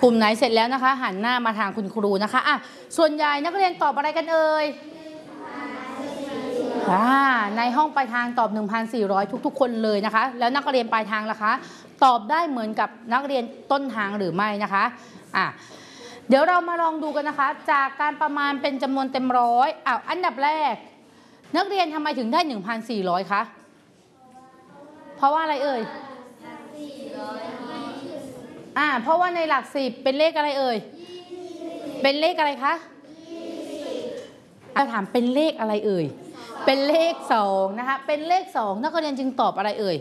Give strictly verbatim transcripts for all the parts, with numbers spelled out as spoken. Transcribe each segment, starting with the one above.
กลุ่มไหนเสร็จแล้วนะคะหันหน้ามาทางคุณครูนะคะอ่ะส่วนใหญ่นักเรียนตอบอะไรกันเอ่ยในห้องปลายทางตอบ หนึ่งพันสี่ร้อย ทุกๆคนเลยนะคะแล้วนักเรียนปลายทางล่ะคะตอบได้เหมือนกับนักเรียนต้นทางหรือไม่นะคะอ่ะเดี๋ยวเรามาลองดูกันนะคะจากการประมาณเป็นจำนวนเต็มร้อยอ่ะอันดับแรกนักเรียนทำไมถึงได้ หนึ่งพันสี่ร้อย คะเพราะว่าอะไรเอ่ยอ่าเพราะว่าในหลักสิบเป็นเลขอะไรเอ่ยเป็นเลขอะไรคะเราถามเป็นเลขอะไรเอ่ยเป็นเลขสองนะคะเป็นเลขสองนักเรียนจึงตอบอะไรเอ่ย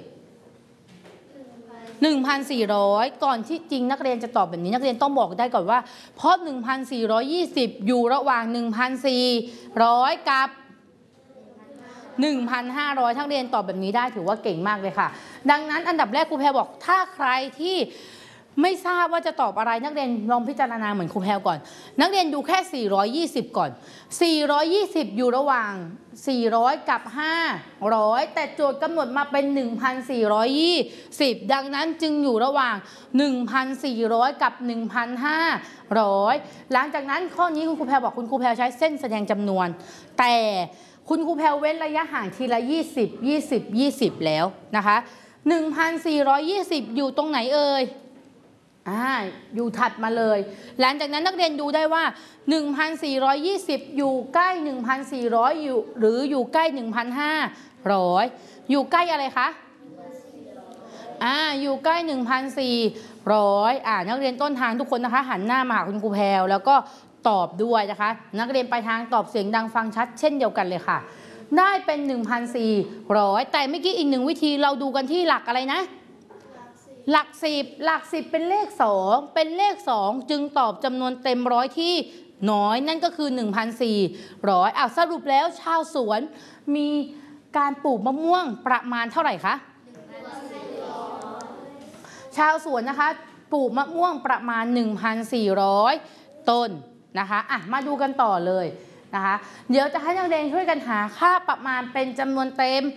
หนึ่งพันสี่ร้อย ก่อนที่จริงนักเรียนจะตอบแบบนี้นักเรียนต้องบอกได้ก่อนว่าเพราะ หนึ่งพันสี่ร้อยยี่สิบ อยู่ระหว่าง หนึ่งพันสี่ร้อย กับ หนึ่งพันห้าร้อย ทั้งเรียนตอบแบบนี้ได้ถือว่าเก่งมากเลยค่ะดังนั้นอันดับแรกครูแพรบอกถ้าใครที่ไม่ทราบว่าจะตอบอะไรนักเรียนลองพิจารณาเหมือนครูแพรก่อนนักเรียนดูแค่สี่ร้อยยี่สิบก่อนสี่ร้อยยี่สิบอยู่ระหว่างสี่ร้อยกับห้าร้อยแต่โจทย์กำหนดมาเป็น หนึ่งพันสี่ร้อยยี่สิบ ดังนั้นจึงอยู่ระหว่าง หนึ่งพันสี่ร้อย กับ หนึ่งพันห้าร้อย หลังจากนั้นข้อนี้คุณครูแพรบอกคุณครูแพรใช้เส้นแสดงจำนวนแต่คุณครูแพรเว้นระยะห่างทีละยี่สิบ ยี่สิบ ยี่สิบแล้วนะคะ หนึ่งพันสี่ร้อยยี่สิบ อยู่ตรงไหนเอ่ยอ่าอยู่ถัดมาเลยหลังจากนั้นนักเรียนดูได้ว่า หนึ่งพันสี่ร้อยยี่สิบ อยู่ใกล้ หนึ่งพันสี่ร้อย อยู่หรืออยู่ใกล้ หนึ่งพันห้าร้อย อยู่ใกล้อะไรคะอ่าอยู่ใกล้ หนึ่งพันสี่ร้อย อ่านักเรียนต้นทางทุกคนนะคะหันหน้ามาหาคุณครูแพรวแล้วก็ตอบด้วยนะคะนักเรียนปลายทางตอบเสียงดังฟังชัดเช่นเดียวกันเลยค่ะได้เป็น หนึ่งพันสี่ร้อย แต่เมื่อกี้อีกหนึ่งวิธีเราดูกันที่หลักอะไรนะหลักสิบหลักสิบเป็นเลขสองเป็นเลขสองจึงตอบจำนวนเต็มร้อยที่น้อยนั่นก็คือ หนึ่งพันสี่ร้อย อ่ะสรุปแล้วชาวสวนมีการปลูกมะม่วงประมาณเท่าไหร่คะชาวสวนนะคะปลูกมะม่วงประมาณ หนึ่งพันสี่ร้อย ต้นนะคะอ่ะมาดูกันต่อเลยนะคะเดี๋ยวจะให้นักเรียนช่วยกันหาค่าประมาณเป็นจำนวนเต็ม